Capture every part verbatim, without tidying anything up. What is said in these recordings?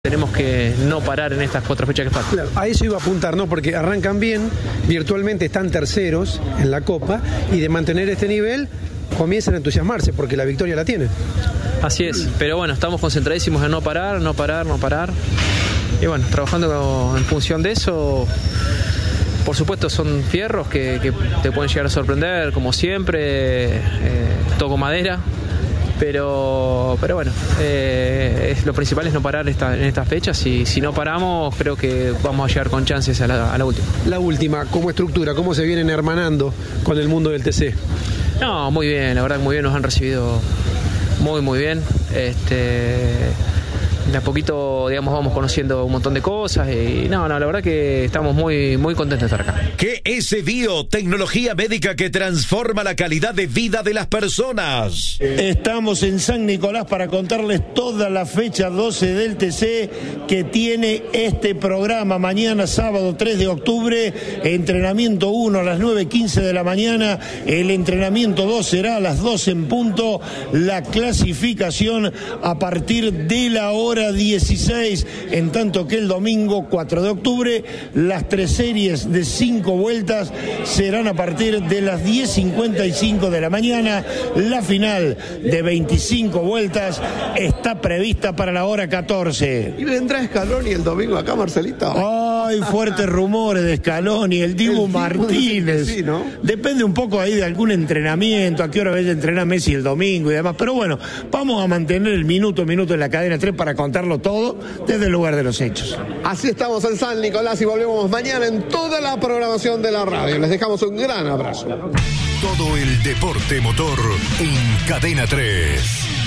Tenemos que no parar en estas cuatro fechas que faltan. Claro, a eso iba a apuntar, ¿no? Porque arrancan bien, virtualmente están terceros en la Copa, y de mantener este nivel comienzan a entusiasmarse porque la victoria la tienen. Así es, pero bueno, estamos concentradísimos en no parar, no parar, no parar. Y bueno, trabajando en función de eso. Por supuesto son fierros que, que te pueden llegar a sorprender, como siempre, eh, toco madera. Pero, pero bueno, eh, es, lo principal es no parar esta, en estas fechas, y si no paramos creo que vamos a llegar con chances a la, a la última. La última, como estructura, ¿cómo se vienen hermanando con el mundo del T C? No, muy bien, la verdad que muy bien, nos han recibido muy muy bien. Este, de a poquito, digamos, vamos conociendo un montón de cosas y no, no, la verdad que estamos muy, muy contentos de estar acá. G S Bio, tecnología médica que transforma la calidad de vida de las personas. Estamos en San Nicolás para contarles toda la fecha doce del T C que tiene este programa. Mañana, sábado tres de octubre, entrenamiento uno a las nueve quince de la mañana, el entrenamiento dos será a las doce en punto, la clasificación a partir de la hora dieciséis, en tanto que el domingo cuatro de octubre las tres series de cinco vueltas serán a partir de las diez cincuenta y cinco de la mañana. La final de veinticinco vueltas está prevista para la hora catorce. ¿Y vendrá Scaloni el domingo acá, Marcelito? Hay fuertes rumores de Scaloni, el Dibu el Martínez. Sí, ¿no? Depende un poco ahí de algún entrenamiento, a qué hora vaya a entrenar Messi el domingo y demás. Pero bueno, vamos a mantener el minuto a minuto en la cadena tres para contarlo todo desde el lugar de los hechos. Así estamos en San Nicolás y volvemos mañana en toda la programación de la radio. Les dejamos un gran abrazo. Todo el deporte motor en Cadena tres.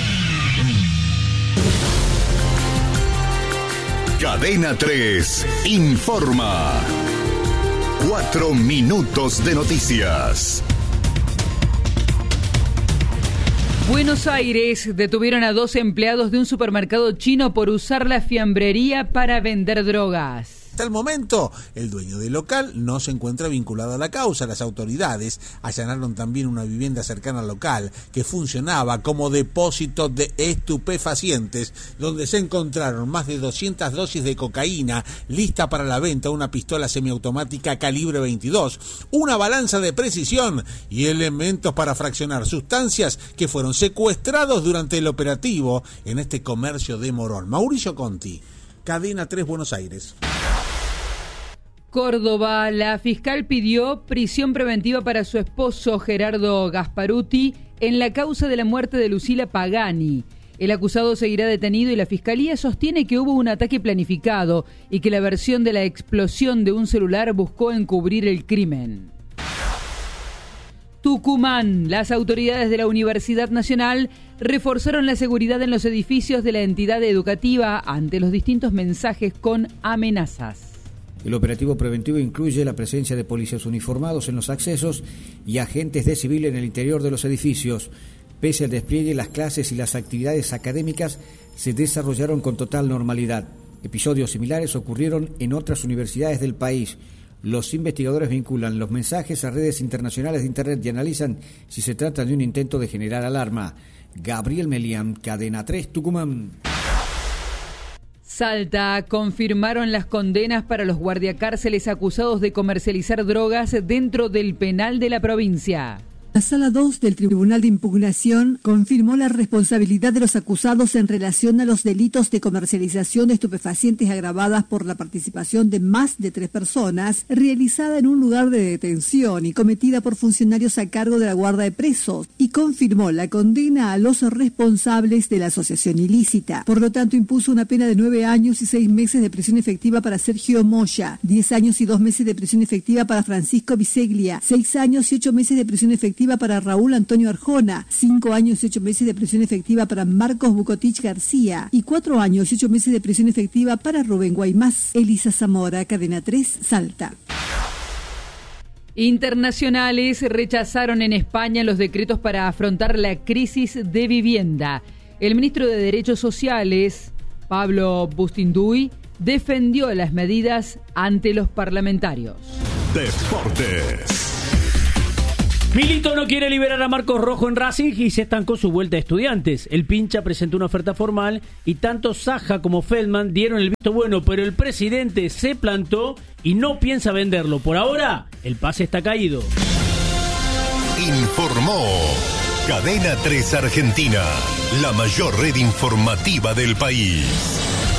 Cadena tres informa. Cuatro minutos de noticias. Buenos Aires detuvieron a dos empleados de un supermercado chino por usar la fiambrería para vender drogas. Hasta el momento, el dueño del local no se encuentra vinculado a la causa. Las autoridades allanaron también una vivienda cercana al local que funcionaba como depósito de estupefacientes, donde se encontraron más de doscientas dosis de cocaína lista para la venta, una pistola semiautomática calibre veintidós, una balanza de precisión y elementos para fraccionar sustancias que fueron secuestrados durante el operativo en este comercio de Morón. Mauricio Conti, Cadena tres, Buenos Aires. Córdoba, la fiscal pidió prisión preventiva para su esposo Gerardo Gasparuti en la causa de la muerte de Lucila Pagani. El acusado seguirá detenido y la fiscalía sostiene que hubo un ataque planificado y que la versión de la explosión de un celular buscó encubrir el crimen. Tucumán, las autoridades de la Universidad Nacional reforzaron la seguridad en los edificios de la entidad educativa ante los distintos mensajes con amenazas. El operativo preventivo incluye la presencia de policías uniformados en los accesos y agentes de civil en el interior de los edificios. Pese al despliegue, las clases y las actividades académicas se desarrollaron con total normalidad. Episodios similares ocurrieron en otras universidades del país. Los investigadores vinculan los mensajes a redes internacionales de Internet y analizan si se trata de un intento de generar alarma. Gabriel Melián, Cadena tres, Tucumán. Salta, confirmaron las condenas para los guardiacárceles acusados de comercializar drogas dentro del penal de la provincia. La Sala dos del Tribunal de Impugnación confirmó la responsabilidad de los acusados en relación a los delitos de comercialización de estupefacientes agravadas por la participación de más de tres personas, realizada en un lugar de detención y cometida por funcionarios a cargo de la guarda de presos, y confirmó la condena a los responsables de la asociación ilícita. Por lo tanto, impuso una pena de nueve años y seis meses de prisión efectiva para Sergio Moya, diez años y dos meses de prisión efectiva para Francisco Biseglia, seis años y ocho meses de prisión efectiva para Raúl Antonio Arjona, cinco años y ocho meses de prisión efectiva para Marcos Bucotich García y cuatro años y ocho meses de prisión efectiva para Rubén Guaymás. Elisa Zamora, Cadena tres, Salta. Internacionales rechazaron en España los decretos para afrontar la crisis de vivienda. El ministro de Derechos Sociales, Pablo Bustinduy, defendió las medidas ante los parlamentarios. Deportes. Milito no quiere liberar a Marcos Rojo en Racing y se estancó su vuelta a Estudiantes. El Pincha presentó una oferta formal y tanto Saja como Feldman dieron el visto bueno, pero el presidente se plantó y no piensa venderlo. Por ahora, el pase está caído. Informó Cadena tres Argentina, la mayor red informativa del país.